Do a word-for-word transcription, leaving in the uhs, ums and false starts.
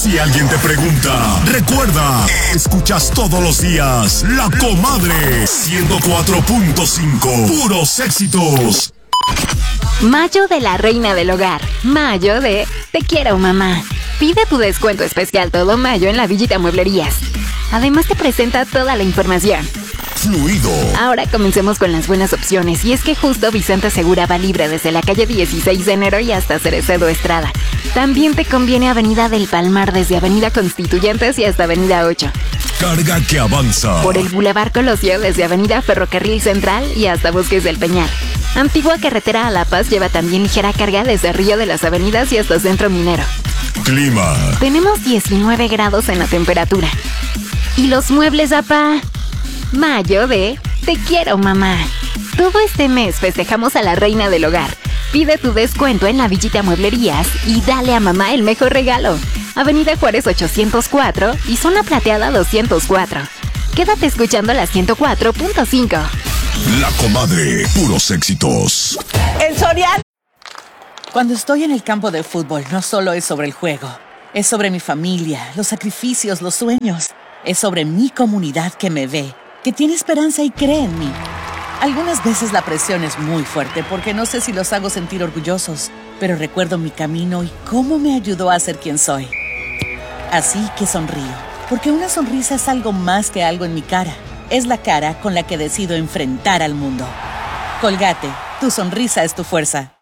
Si alguien te pregunta, recuerda, escuchas todos los días La Comadre ciento cuatro punto cinco, puros éxitos. Mayo de la reina del hogar. Mayo de Te quiero, mamá. Pide tu descuento especial todo mayo en la Villita Mueblerías. Además te presenta toda la información. Fluido. Ahora comencemos con las buenas opciones. Y es que justo Vicente Segura va libre desde la calle dieciséis de enero y hasta Cerecedo Estrada. También te conviene Avenida del Palmar desde Avenida Constituyentes y hasta Avenida ocho. Carga que avanza. Por el Boulevard Colosio desde Avenida Ferrocarril Central y hasta Bosques del Peñal. Antigua Carretera a La Paz lleva también ligera carga desde Río de las Avenidas y hasta Centro Minero. Clima. Tenemos diecinueve grados en la temperatura. ¿Y los muebles, apá? Mayo de Te quiero, mamá. Todo este mes festejamos a la reina del hogar. Pide tu descuento en la Villita Mueblerías y dale a mamá el mejor regalo. Avenida Juárez ochocientos cuatro y Zona Plateada doscientos cuatro. Quédate escuchando la ciento cuatro punto cinco. La Comadre, puros éxitos. El Soriana. Cuando estoy en el campo de fútbol, no solo es sobre el juego. Es sobre mi familia, los sacrificios, los sueños. Es sobre mi comunidad que me ve, que tiene esperanza y cree en mí. Algunas veces la presión es muy fuerte porque no sé si los hago sentir orgullosos, pero recuerdo mi camino y cómo me ayudó a ser quien soy. Así que sonrío, porque una sonrisa es algo más que algo en mi cara. Es la cara con la que decido enfrentar al mundo. Colgate, tu sonrisa es tu fuerza.